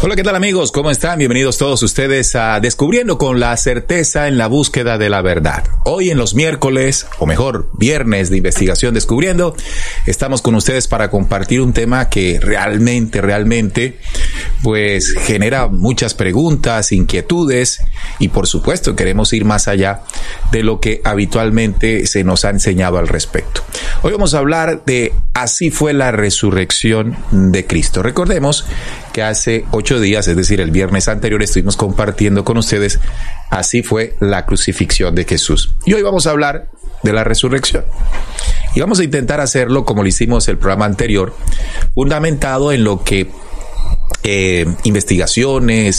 Hola, ¿qué tal amigos? ¿Cómo están? Bienvenidos todos ustedes a Descubriendo con la certeza en la búsqueda de la verdad. Hoy en los miércoles, o mejor, viernes de investigación Descubriendo, estamos con ustedes para compartir un tema que realmente, pues genera muchas preguntas, inquietudes y por supuesto queremos ir más allá de lo que habitualmente se nos ha enseñado al respecto. Hoy vamos a hablar de Así fue la resurrección de Cristo. Recordemos que hace 8 días, es decir, el viernes anterior, estuvimos compartiendo con ustedes Así fue la crucifixión de Jesús. Y hoy vamos a hablar de la resurrección. Y vamos a intentar hacerlo como lo hicimos el programa anterior, fundamentado en lo que investigaciones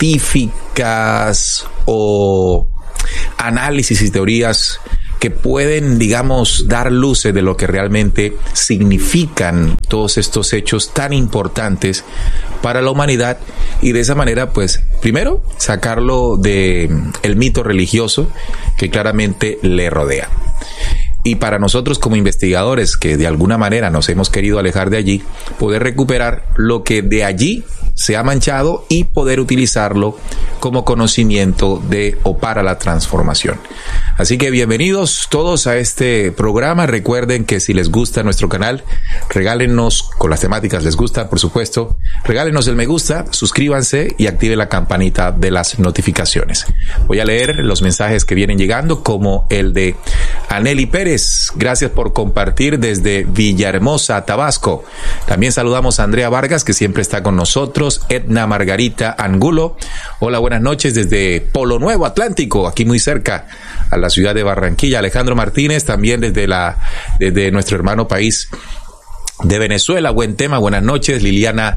científicas o análisis y teorías que pueden, digamos, dar luces de lo que realmente significan todos estos hechos tan importantes para la humanidad y de esa manera, pues, primero, sacarlo de el mito religioso que claramente le rodea. Y para nosotros como investigadores que de alguna manera nos hemos querido alejar de allí, poder recuperar lo que de allí se ha manchado y poder utilizarlo como conocimiento de o para la transformación. Así que bienvenidos todos a este programa. Recuerden que si les gusta nuestro canal, regálenos, con las temáticas les gusta, por supuesto, regálenos el me gusta, suscríbanse y activen la campanita de las notificaciones. Voy a leer los mensajes que vienen llegando, como el de Aneli Pérez. Gracias por compartir desde Villahermosa, Tabasco. También saludamos a Andrea Vargas, que siempre está con nosotros. Edna Margarita Angulo. Hola, buenas noches desde Polo Nuevo, Atlántico, aquí muy cerca a la ciudad de Barranquilla. Alejandro Martínez, también desde nuestro hermano país de Venezuela. Buen tema, buenas noches. Liliana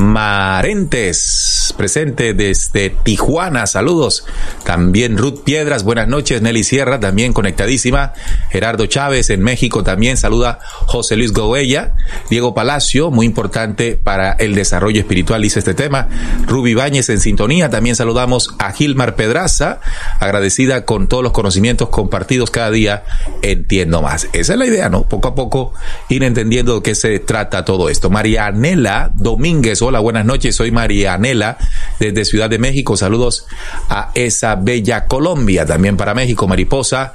Marentes, presente desde Tijuana, saludos. También Ruth Piedras, buenas noches. Nelly Sierra, también conectadísima. Gerardo Chávez en México también saluda. José Luis Goella. Diego Palacio, muy importante para el desarrollo espiritual, dice este tema. Ruby Báñez en sintonía, también saludamos a Gilmar Pedraza, agradecida con todos los conocimientos compartidos cada día. Entiendo más. Esa es la idea, ¿no? Poco a poco ir entendiendo de qué se trata todo esto. Marianela Domínguez, hola, buenas noches, soy Marianela desde Ciudad de México, saludos a esa bella Colombia, también para México. Mariposa,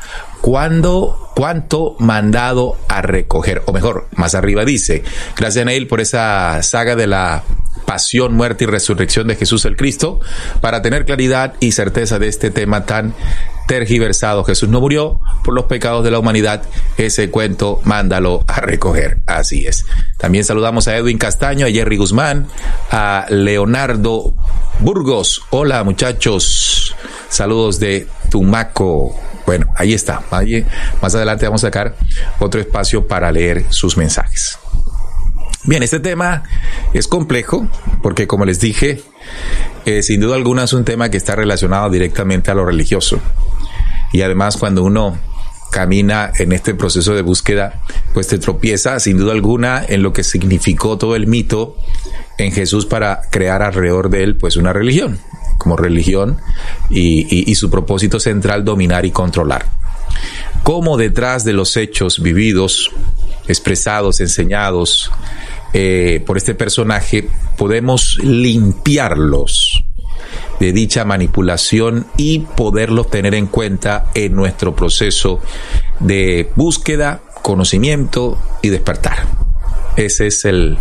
¿cuánto mandado a recoger? O mejor, más arriba dice, gracias Neil por esa saga de la pasión, muerte y resurrección de Jesús el Cristo, para tener claridad y certeza de este tema tan tergiversado. Jesús no murió por los pecados de la humanidad, ese cuento mándalo a recoger. Así es. También saludamos a Edwin Castaño, a Jerry Guzmán, a Leonardo Burgos. Hola muchachos, saludos de Tumaco. Bueno, ahí está. Más adelante vamos a sacar otro espacio para leer sus mensajes. Bien, este tema es complejo porque, como les dije, sin duda alguna es un tema que está relacionado directamente a lo religioso. Y además, cuando uno camina en este proceso de búsqueda, pues te tropieza sin duda alguna en lo que significó todo el mito en Jesús para crear alrededor de él pues una religión, como religión y su propósito central, dominar y controlar. Cómo detrás de los hechos vividos, expresados, enseñados por este personaje, podemos limpiarlos de dicha manipulación y poderlos tener en cuenta en nuestro proceso de búsqueda, conocimiento y despertar. Ese es el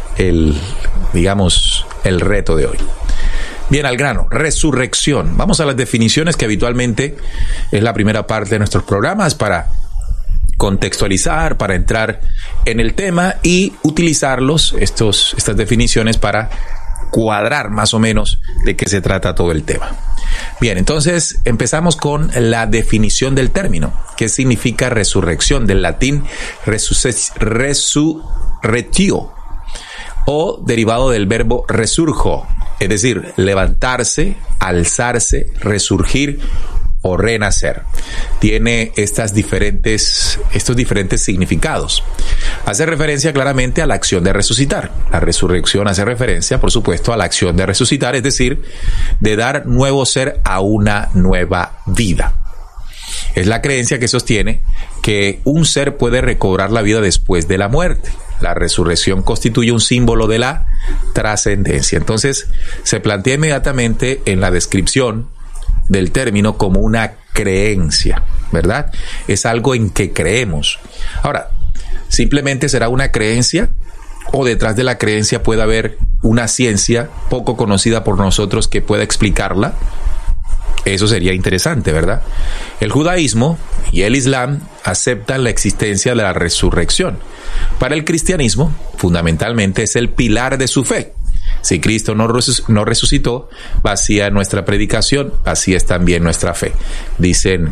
reto de hoy. Bien, al grano, resurrección. Vamos a las definiciones, que habitualmente es la primera parte de nuestros programas, para contextualizar, para entrar en el tema y utilizarlos, estas definiciones, para cuadrar más o menos de qué se trata todo el tema. Bien, entonces empezamos con la definición del término. ¿Qué significa resurrección? Del latín resurrectio, o derivado del verbo resurgo, es decir, levantarse, alzarse, resurgir o renacer. Tiene estos diferentes significados. Hace referencia claramente a la acción de resucitar. La resurrección hace referencia, por supuesto, a la acción de resucitar, es decir, de dar nuevo ser a una nueva vida. Es la creencia que sostiene que un ser puede recobrar la vida después de la muerte. La resurrección constituye un símbolo de la trascendencia. Entonces, se plantea inmediatamente en la descripción del término como una creencia, ¿verdad? Es algo en que creemos. Ahora, ¿simplemente será una creencia? ¿O detrás de la creencia puede haber una ciencia poco conocida por nosotros que pueda explicarla? Eso sería interesante, ¿verdad? El judaísmo y el islam aceptan la existencia de la resurrección. Para el cristianismo, fundamentalmente, es el pilar de su fe. Si Cristo no resucitó, vacía nuestra predicación, vacía es también nuestra fe. Dicen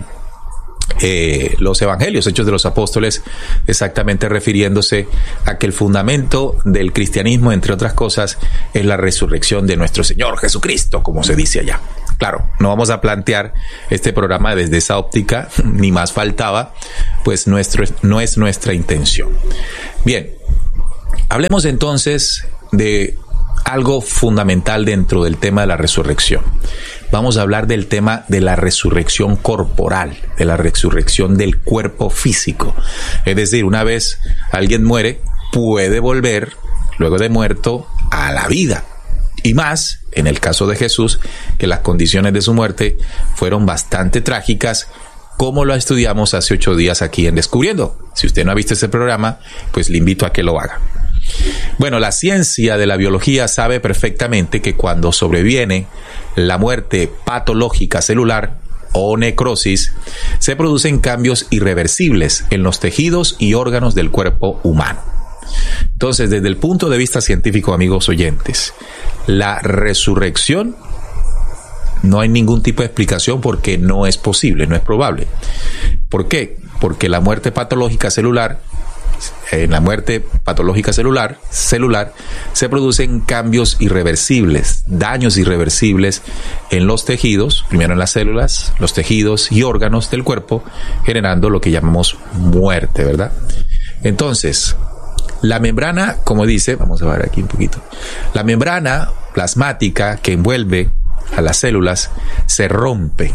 los evangelios, Hechos de los Apóstoles, exactamente refiriéndose a que el fundamento del cristianismo, entre otras cosas, es la resurrección de nuestro Señor Jesucristo, como se dice allá. Claro, no vamos a plantear este programa desde esa óptica, ni más faltaba, pues no es nuestra intención. Bien, hablemos entonces de algo fundamental dentro del tema de la resurrección. Vamos a hablar del tema de la resurrección corporal, de la resurrección del cuerpo físico. Es decir, una vez alguien muere, puede volver, luego de muerto, a la vida. Y más, en el caso de Jesús, que las condiciones de su muerte fueron bastante trágicas, como lo estudiamos hace 8 días aquí en Descubriendo. Si usted no ha visto ese programa, pues le invito a que lo haga. Bueno, la ciencia de la biología sabe perfectamente que cuando sobreviene la muerte patológica celular o necrosis, se producen cambios irreversibles en los tejidos y órganos del cuerpo humano. Entonces, desde el punto de vista científico, amigos oyentes, la resurrección no hay ningún tipo de explicación porque no es posible, no es probable. ¿Por qué? Porque la muerte patológica celular, en la muerte patológica celular se producen cambios irreversibles, daños irreversibles en los tejidos, primero en las células, los tejidos y órganos del cuerpo, generando lo que llamamos muerte, ¿verdad? Entonces, la membrana, como dice, vamos a ver aquí un poquito, la membrana plasmática que envuelve a las células se rompe.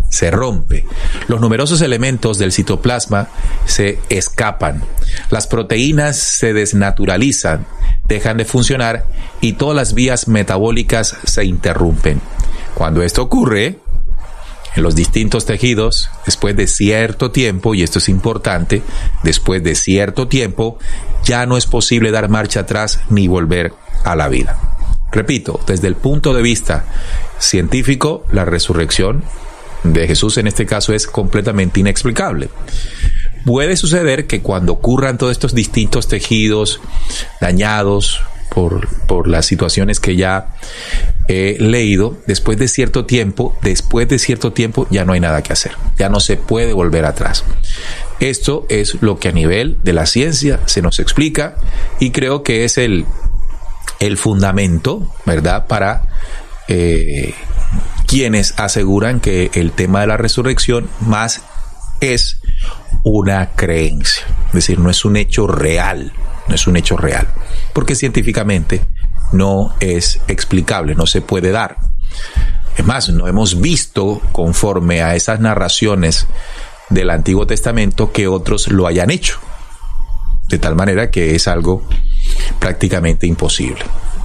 Los numerosos elementos del citoplasma se escapan. Las proteínas se desnaturalizan, dejan de funcionar y todas las vías metabólicas se interrumpen. Cuando esto ocurre en los distintos tejidos, después de cierto tiempo, y esto es importante, después de cierto tiempo, ya no es posible dar marcha atrás ni volver a la vida. Repito, desde el punto de vista científico, la resurrección de Jesús en este caso es completamente inexplicable. Puede suceder que cuando ocurran todos estos distintos tejidos dañados por las situaciones que ya he leído, después de cierto tiempo ya no hay nada que hacer, ya no se puede volver atrás. Esto es lo que a nivel de la ciencia se nos explica y creo que es el fundamento, ¿verdad?, para quienes aseguran que el tema de la resurrección más es una creencia, es decir, no es un hecho real, porque científicamente no es explicable, no se puede dar. Es más, no hemos visto, conforme a esas narraciones del Antiguo Testamento, que otros lo hayan hecho, de tal manera que es algo prácticamente imposible.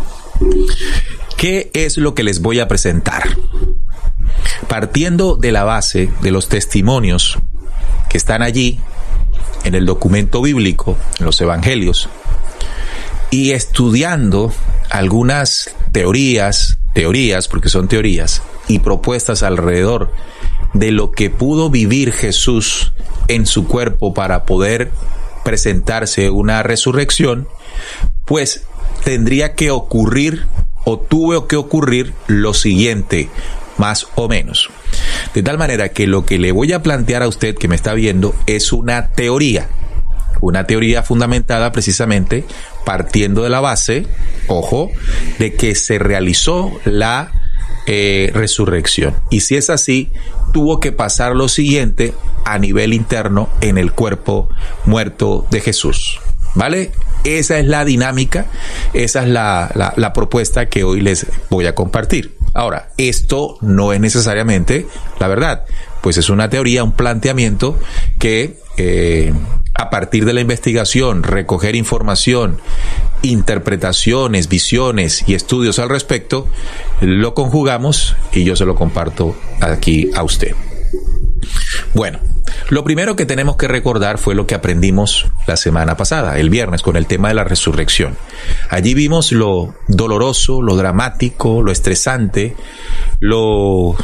¿Qué es lo que les voy a presentar? Partiendo de la base de los testimonios que están allí en el documento bíblico, en los evangelios, y estudiando algunas teorías, porque son teorías, y propuestas alrededor de lo que pudo vivir Jesús en su cuerpo para poder presentarse una resurrección, pues tendría que ocurrir o tuvo que ocurrir lo siguiente, más o menos. De tal manera que lo que le voy a plantear a usted que me está viendo es una teoría fundamentada precisamente partiendo de la base, ojo, de que se realizó la resurrección. Y si es así, tuvo que pasar lo siguiente a nivel interno en el cuerpo muerto de Jesús, ¿vale? Esa es la dinámica, esa es la propuesta que hoy les voy a compartir. Ahora, esto no es necesariamente la verdad, pues es una teoría, un planteamiento que a partir de la investigación, recoger información, interpretaciones, visiones y estudios al respecto, lo conjugamos y yo se lo comparto aquí a usted. Bueno, lo primero que tenemos que recordar fue lo que aprendimos la semana pasada, el viernes, con el tema de la resurrección. Allí vimos lo doloroso, lo dramático, lo estresante, lo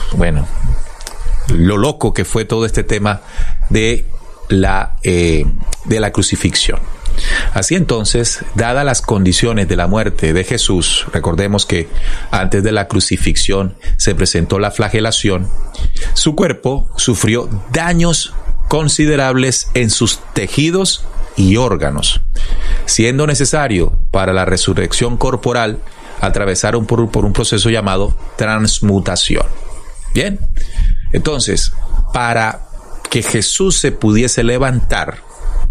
loco que fue todo este tema de la crucifixión. Así entonces, dadas las condiciones de la muerte de Jesús, recordemos que antes de la crucifixión se presentó la flagelación, su cuerpo sufrió daños considerables en sus tejidos y órganos, siendo necesario para la resurrección corporal atravesar por un proceso llamado transmutación. Bien, entonces, para que Jesús se pudiese levantar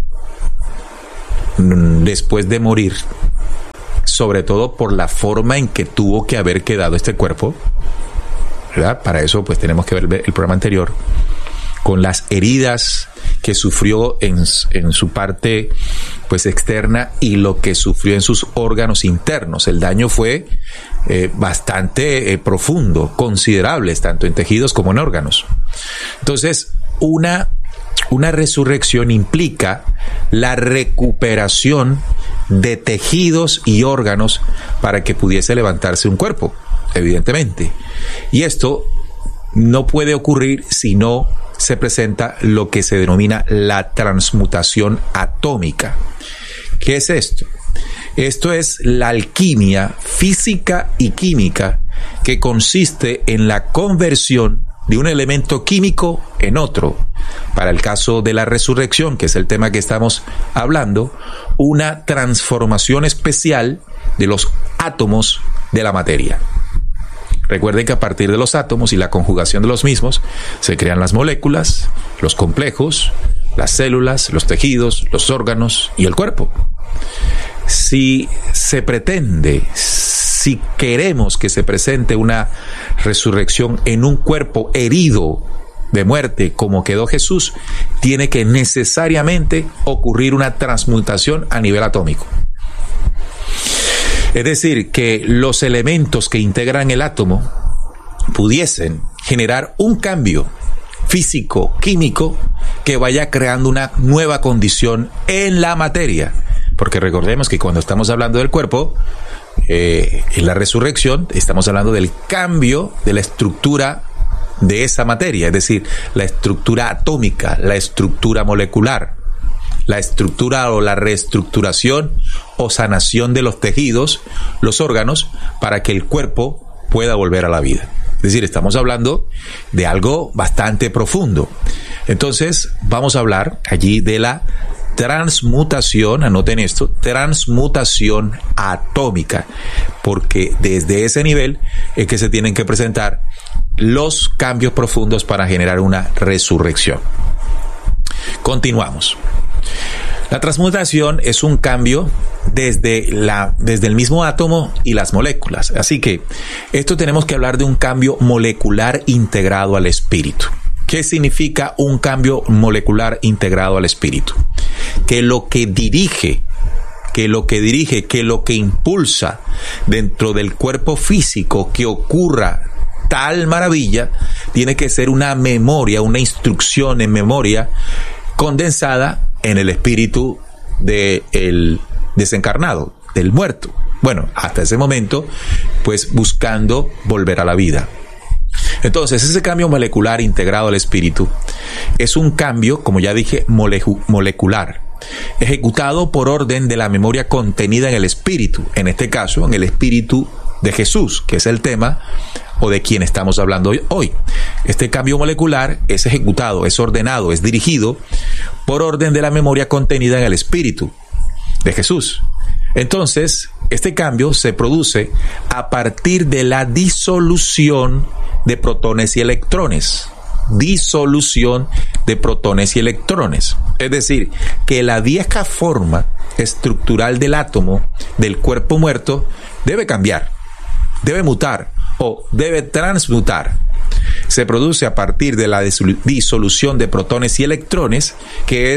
después de morir, sobre todo por la forma en que tuvo que haber quedado este cuerpo, ¿verdad? Para eso pues tenemos que ver el programa anterior, con las heridas que sufrió en su parte pues externa y lo que sufrió en sus órganos internos. El daño fue bastante profundo, considerable, tanto en tejidos como en órganos. Entonces, una resurrección implica la recuperación de tejidos y órganos para que pudiese levantarse un cuerpo, evidentemente. Y esto no puede ocurrir si no se presenta lo que se denomina la transmutación atómica. ¿Qué es esto? Esto es la alquimia física y química que consiste en la conversión de un elemento químico en otro. Para el caso de la resurrección, que es el tema que estamos hablando, una transformación especial de los átomos de la materia. Recuerden que a partir de los átomos y la conjugación de los mismos se crean las moléculas, los complejos, las células, los tejidos, los órganos y el cuerpo. Si queremos que se presente una resurrección en un cuerpo herido de muerte como quedó Jesús, tiene que necesariamente ocurrir una transmutación a nivel atómico. Es decir, que los elementos que integran el átomo pudiesen generar un cambio físico, químico, que vaya creando una nueva condición en la materia. Porque recordemos que cuando estamos hablando del cuerpo, en la resurrección, estamos hablando del cambio de la estructura de esa materia, es decir, la estructura atómica, la estructura molecular, la estructura o la reestructuración o sanación de los tejidos, los órganos, para que el cuerpo pueda volver a la vida. Es decir, estamos hablando de algo bastante profundo. Entonces, vamos a hablar allí de la transmutación, anoten esto, transmutación atómica, porque desde ese nivel es que se tienen que presentar los cambios profundos para generar una resurrección. Continuamos. La transmutación es un cambio desde el mismo átomo y las moléculas. Así que esto tenemos que hablar de un cambio molecular integrado al espíritu. ¿Qué significa un cambio molecular integrado al espíritu? Que lo que dirige, que lo que impulsa dentro del cuerpo físico que ocurra tal maravilla, tiene que ser una memoria, una instrucción en memoria condensada en el espíritu del desencarnado, del muerto. Bueno, hasta ese momento, pues buscando volver a la vida. Entonces, ese cambio molecular integrado al espíritu es un cambio, como ya dije, molecular, ejecutado por orden de la memoria contenida en el espíritu, en este caso, en el espíritu de Jesús, que es el tema o de quien estamos hablando hoy. Este cambio molecular es ejecutado, es ordenado, es dirigido por orden de la memoria contenida en el espíritu de Jesús. Entonces, este cambio se produce a partir de la disolución de protones y electrones. Disolución de protones y electrones. Es decir, que la vieja forma estructural del átomo, del cuerpo muerto, debe cambiar, debe mutar o debe transmutar. Se produce a partir de la disolución de protones y electrones, que es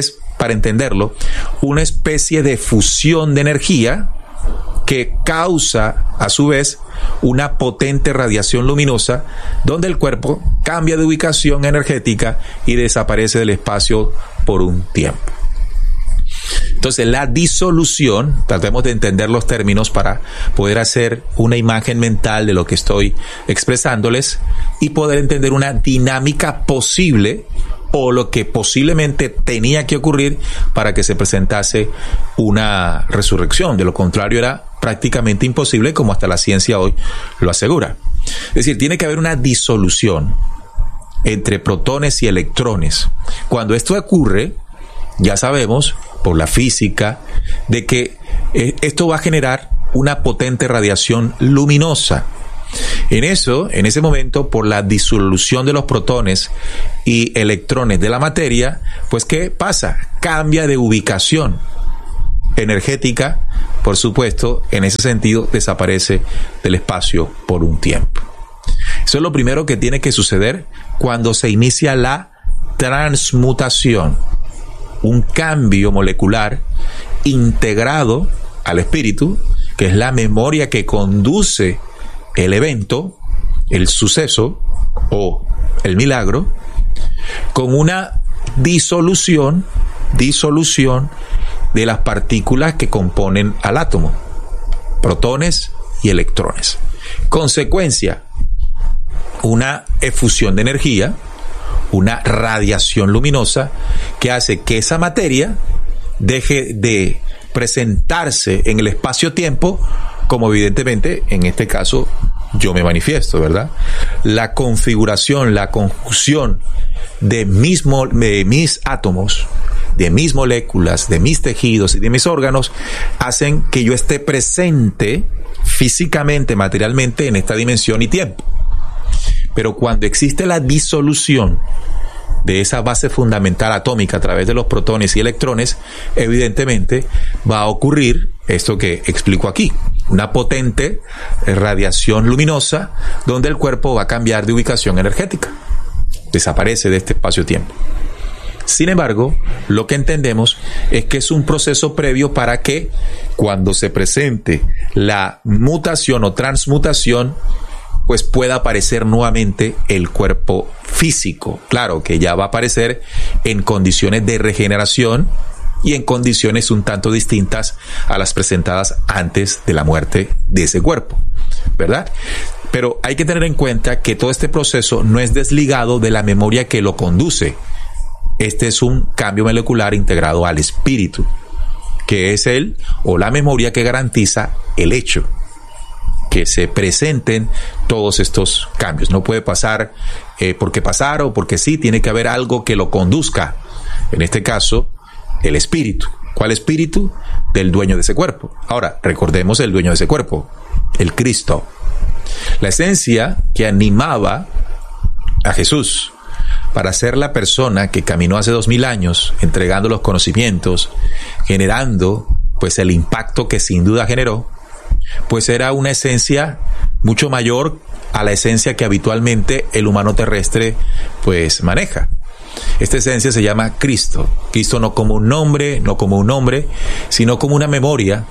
para entenderlo, una especie de fusión de energía que causa, a su vez, una potente radiación luminosa, donde el cuerpo cambia de ubicación energética y desaparece del espacio por un tiempo. Entonces, la disolución, tratemos de entender los términos para poder hacer una imagen mental de lo que estoy expresándoles y poder entender una dinámica posible o lo que posiblemente tenía que ocurrir para que se presentase una resurrección. De lo contrario, era prácticamente imposible, como hasta la ciencia hoy lo asegura. Es decir, tiene que haber una disolución entre protones y electrones. Cuando esto ocurre, ya sabemos por la física de que esto va a generar una potente radiación luminosa. En ese momento, por la disolución de los protones y electrones de la materia, pues ¿qué pasa? Cambia de ubicación energética, por supuesto, en ese sentido desaparece del espacio por un tiempo. Eso es lo primero que tiene que suceder cuando se inicia la transmutación, un cambio molecular integrado al espíritu, que es la memoria que conduce el evento, el suceso o el milagro, con una disolución de las partículas que componen al átomo, protones y electrones. Consecuencia, una efusión de energía, una radiación luminosa que hace que esa materia deje de presentarse en el espacio-tiempo, como evidentemente en este caso yo me manifiesto, ¿verdad? La configuración, la conjunción de mis átomos, de mis moléculas, de mis tejidos y de mis órganos hacen que yo esté presente físicamente, materialmente en esta dimensión y tiempo. Pero cuando existe la disolución de esa base fundamental atómica a través de los protones y electrones, evidentemente va a ocurrir esto que explico aquí, una potente radiación luminosa donde el cuerpo va a cambiar de ubicación energética, desaparece de este espacio-tiempo. Sin embargo, lo que entendemos es que es un proceso previo para que cuando se presente la mutación o transmutación, pues pueda aparecer nuevamente el cuerpo físico. Claro que ya va a aparecer en condiciones de regeneración y en condiciones un tanto distintas a las presentadas antes de la muerte de ese cuerpo, ¿verdad? Pero hay que tener en cuenta que todo este proceso no es desligado de la memoria que lo conduce. Este es un cambio molecular integrado al espíritu, que es el o la memoria que garantiza el hecho que se presenten todos estos cambios. No puede pasar porque pasar o porque sí, tiene que haber algo que lo conduzca. En este caso, el espíritu. ¿Cuál espíritu? Del dueño de ese cuerpo. Ahora, recordemos el dueño de ese cuerpo, el Cristo. La esencia que animaba a Jesús para ser la persona que caminó hace 2000 años, entregando los conocimientos, generando pues el impacto que sin duda generó, pues era una esencia mucho mayor a la esencia que habitualmente el humano terrestre pues maneja. Esta esencia se llama Cristo. Cristo no como un nombre, sino como una memoria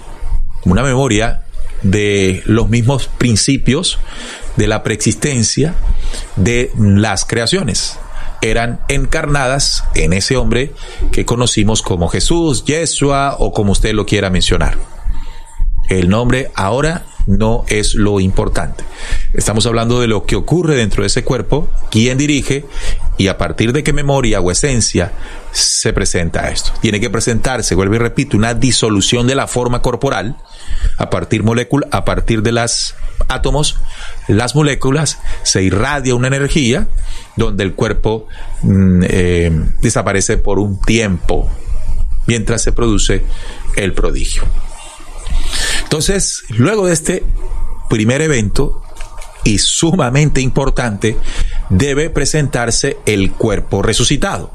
de los mismos principios de la preexistencia de las creaciones. Eran encarnadas en ese hombre que conocimos como Jesús, Yeshua o como usted lo quiera mencionar. El nombre ahora no es lo importante. Estamos hablando de lo que ocurre dentro de ese cuerpo, quién dirige y a partir de qué memoria o esencia se presenta esto. Tiene que presentarse, vuelvo y repito, una disolución de la forma corporal a partir de los átomos, las moléculas, se irradia una energía donde el cuerpo desaparece por un tiempo mientras se produce el prodigio. Entonces, luego de este primer evento, y sumamente importante, debe presentarse el cuerpo resucitado.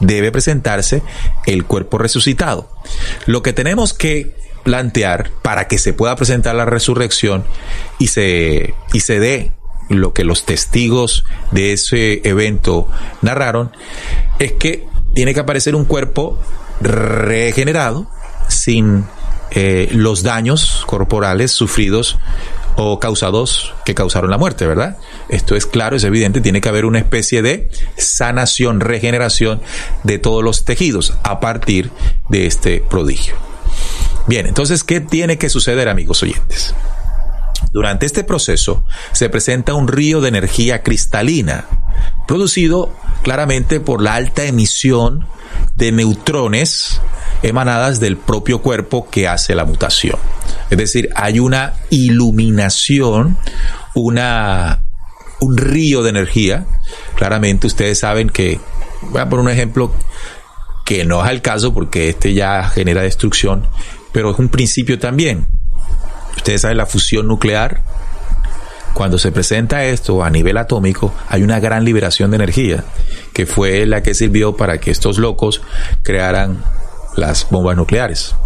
Lo que tenemos que plantear para que se pueda presentar la resurrección y se dé lo que los testigos de ese evento narraron, es que tiene que aparecer un cuerpo regenerado sin los daños corporales sufridos o causados que causaron la muerte, ¿verdad? Esto es claro, es evidente, tiene que haber una especie de sanación, regeneración de todos los tejidos a partir de este prodigio. Bien, entonces, ¿qué tiene que suceder, amigos oyentes? Durante este proceso se presenta un río de energía cristalina, producido claramente por la alta emisión de neutrones emanadas del propio cuerpo que hace la mutación. Es decir, hay una iluminación, un río de energía. Claramente ustedes saben que, voy a poner un ejemplo que no es el caso porque este ya genera destrucción, pero es un principio también. Ustedes saben la fusión nuclear. Cuando se presenta esto a nivel atómico, hay una gran liberación de energía, que fue la que sirvió para que estos locos crearan las bombas nucleares.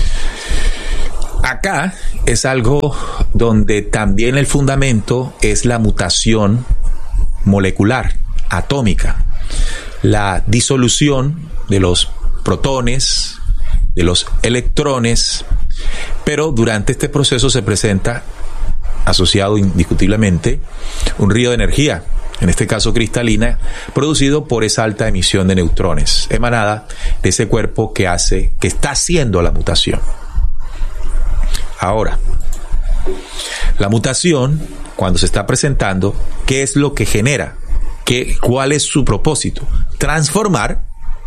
Acá es algo donde también el fundamento es la mutación molecular, atómica, la disolución de los protones, de los electrones, pero durante este proceso se presenta asociado indiscutiblemente un río de energía, en este caso cristalina, producido por esa alta emisión de neutrones, emanada de ese cuerpo que está haciendo la mutación. Ahora, la mutación, cuando se está presentando, ¿qué es lo que genera? ¿Cuál es su propósito? Transformar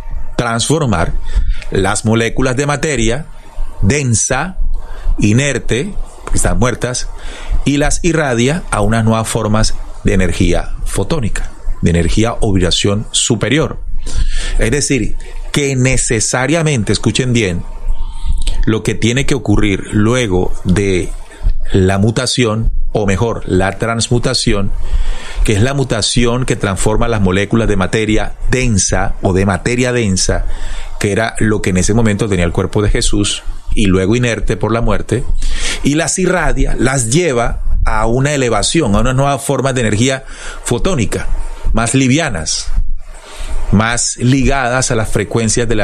las moléculas de materia densa, inerte, que están muertas, y las irradia a unas nuevas formas de energía fotónica, de energía o vibración superior. Es decir, que necesariamente, escuchen bien, lo que tiene que ocurrir luego de la mutación, o mejor, la transmutación, que es la mutación que transforma las moléculas de materia densa o de materia densa, que era lo que en ese momento tenía el cuerpo de Jesús, y luego inerte por la muerte, y las irradia, las lleva a una elevación, a unas nuevas formas de energía fotónica, más livianas, más ligadas a las frecuencias de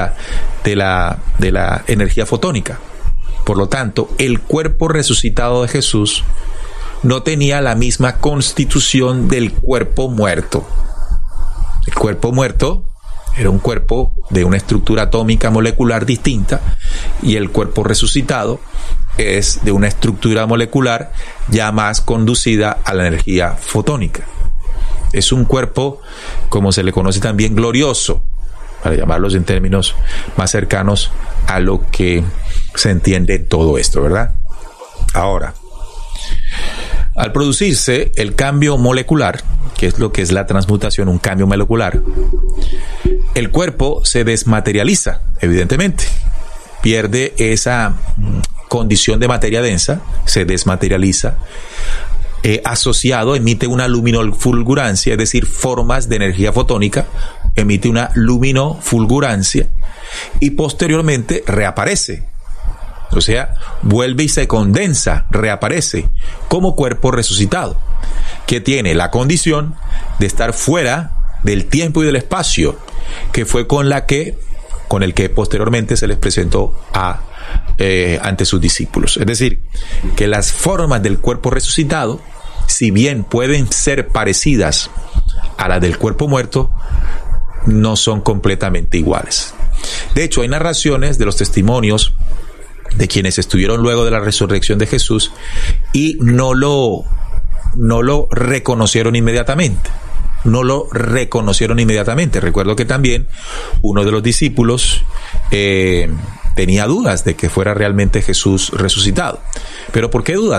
la energía fotónica. Por lo tanto, el cuerpo resucitado de Jesús no tenía la misma constitución del cuerpo muerto. El cuerpo muerto era un cuerpo de una estructura atómica molecular distinta, y el cuerpo resucitado es de una estructura molecular ya más conducida a la energía fotónica. Es un cuerpo, como se le conoce también, glorioso, para llamarlos en términos más cercanos a lo que se entiende todo esto, ¿verdad? Ahora, al producirse el cambio molecular, que es lo que es la transmutación, un cambio molecular, el cuerpo se desmaterializa, evidentemente. Pierde esa condición de materia densa, se desmaterializa, asociado, emite una luminofulgurancia, es decir, formas de energía fotónica, emite una luminofulgurancia y posteriormente reaparece. O sea, vuelve y se condensa, reaparece como cuerpo resucitado, que tiene la condición de estar fuera del tiempo y del espacio, que fue con el que posteriormente se les presentó ante sus discípulos. Es decir, que las formas del cuerpo resucitado, si bien pueden ser parecidas a las del cuerpo muerto, no son completamente iguales. De hecho, hay narraciones de los testimonios de quienes estuvieron luego de la resurrección de Jesús y no lo reconocieron inmediatamente. Recuerdo que también uno de los discípulos tenía dudas de que fuera realmente Jesús resucitado. ¿Pero por qué dudas?